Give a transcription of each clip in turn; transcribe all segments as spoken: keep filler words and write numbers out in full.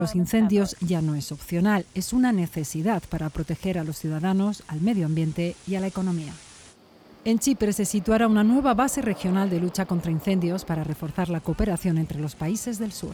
Los incendios ya no es opcional, es una necesidad para proteger a los ciudadanos, al medio ambiente y a la economía. En Chipre se situará una nueva base regional de lucha contra incendios para reforzar la cooperación entre los países del sur.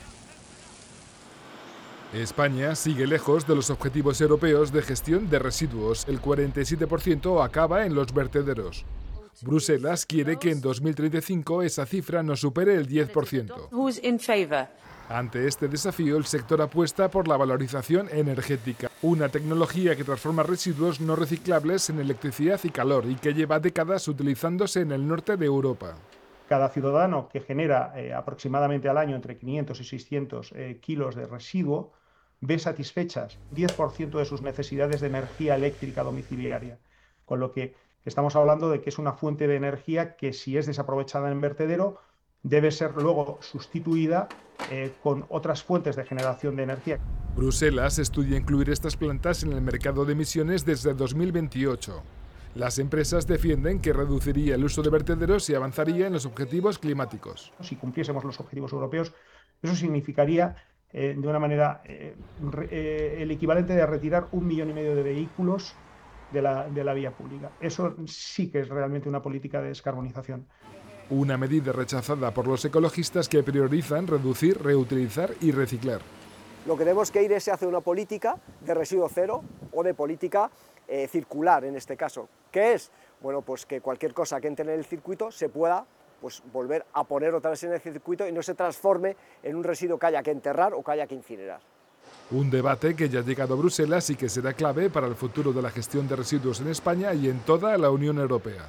España sigue lejos de los objetivos europeos de gestión de residuos. El cuarenta y siete por ciento acaba en los vertederos. Bruselas quiere que en dos mil treinta y cinco esa cifra no supere el diez por ciento. Ante este desafío, el sector apuesta por la valorización energética, una tecnología que transforma residuos no reciclables en electricidad y calor y que lleva décadas utilizándose en el norte de Europa. Cada ciudadano que genera eh, aproximadamente al año entre quinientos y seiscientos eh, kilos de residuo ve satisfechas diez por ciento de sus necesidades de energía eléctrica domiciliaria, con lo que estamos hablando de que es una fuente de energía que, si es desaprovechada en vertedero, debe ser luego sustituida eh, con otras fuentes de generación de energía. Bruselas estudia incluir estas plantas en el mercado de emisiones desde dos mil veintiocho. Las empresas defienden que reduciría el uso de vertederos y avanzaría en los objetivos climáticos. Si cumpliésemos los objetivos europeos, eso significaría eh, de una manera eh, re, eh, el equivalente de retirar un millón y medio de vehículos de la, de la vía pública. Eso sí que es realmente una política de descarbonización. Una medida rechazada por los ecologistas que priorizan reducir, reutilizar y reciclar. Lo que tenemos que ir es hacia una política de residuo cero o de política eh, circular en este caso. ¿Qué es? Bueno, pues que cualquier cosa que entre en el circuito se pueda pues, volver a poner otra vez en el circuito y no se transforme en un residuo que haya que enterrar o que haya que incinerar. Un debate que ya ha llegado a Bruselas y que será clave para el futuro de la gestión de residuos en España y en toda la Unión Europea.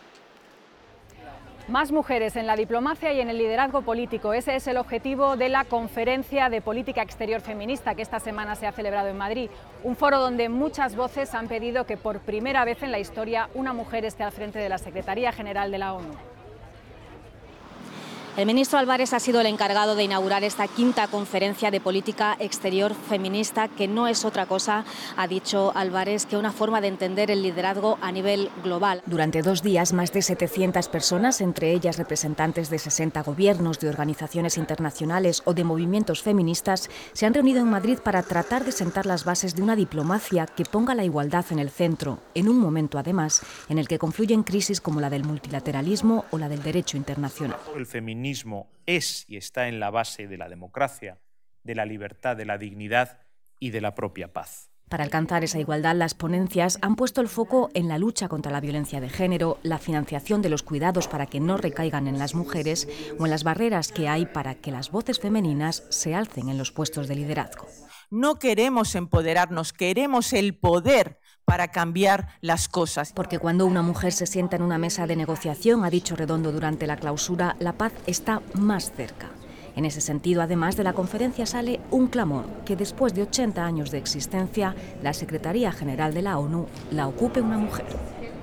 Más mujeres en la diplomacia y en el liderazgo político. Ese es el objetivo de la Conferencia de Política Exterior Feminista que esta semana se ha celebrado en Madrid. Un foro donde muchas voces han pedido que por primera vez en la historia una mujer esté al frente de la Secretaría General de la ONU. El ministro Álvarez ha sido el encargado de inaugurar esta quinta conferencia de política exterior feminista, que no es otra cosa, ha dicho Álvarez, que una forma de entender el liderazgo a nivel global. Durante dos días, más de setecientas personas, entre ellas representantes de sesenta gobiernos, de organizaciones internacionales o de movimientos feministas, se han reunido en Madrid para tratar de sentar las bases de una diplomacia que ponga la igualdad en el centro, en un momento, además, en el que confluyen crisis como la del multilateralismo o la del derecho internacional. El feminismo es y está en la base de la democracia, de la libertad, de la dignidad y de la propia paz. Para alcanzar esa igualdad, las ponencias han puesto el foco en la lucha contra la violencia de género, la financiación de los cuidados para que no recaigan en las mujeres o en las barreras que hay para que las voces femeninas se alcen en los puestos de liderazgo. No queremos empoderarnos, queremos el poder para cambiar las cosas. Porque cuando una mujer se sienta en una mesa de negociación, ha dicho Redondo durante la clausura, la paz está más cerca. En ese sentido, además de la conferencia, sale un clamor, que después de ochenta años de existencia, la Secretaría General de la ONU la ocupe una mujer.